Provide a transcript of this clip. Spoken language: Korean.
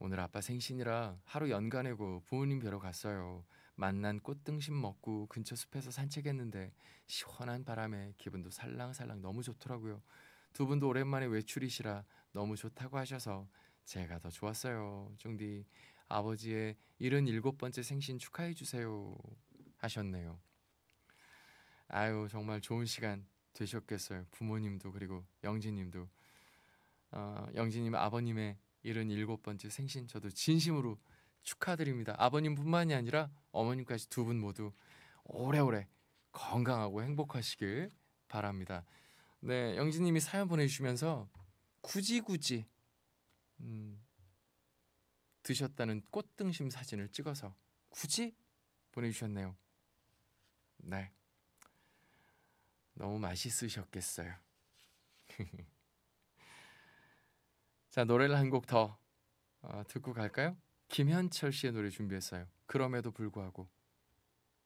오늘 아빠 생신이라 하루 연가내고 부모님 뵈러 갔어요. 만난 꽃등심 먹고 근처 숲에서 산책했는데 시원한 바람에 기분도 살랑살랑 너무 좋더라고요. 두 분도 오랜만에 외출이시라 너무 좋다고 하셔서 제가 더 좋았어요. 종디 아버지의 77번째 생신 축하해 주세요 하셨네요. 아유 정말 좋은 시간 되셨겠어요. 부모님도 그리고 영진님도. 영진님 아버님의 77번째 생신 저도 진심으로 축하드립니다. 아버님뿐만이 아니라 어머님까지 두 분 모두 오래오래 건강하고 행복하시길 바랍니다. 네, 영진님이 사연 보내주시면서 굳이 음, 드셨다는 꽃등심 사진을 찍어서 굳이 보내주셨네요. 네, 너무 맛있으셨겠어요. 자, 노래를 한 곡 더 듣고 갈까요? 김현철 씨의 노래 준비했어요. 그럼에도 불구하고.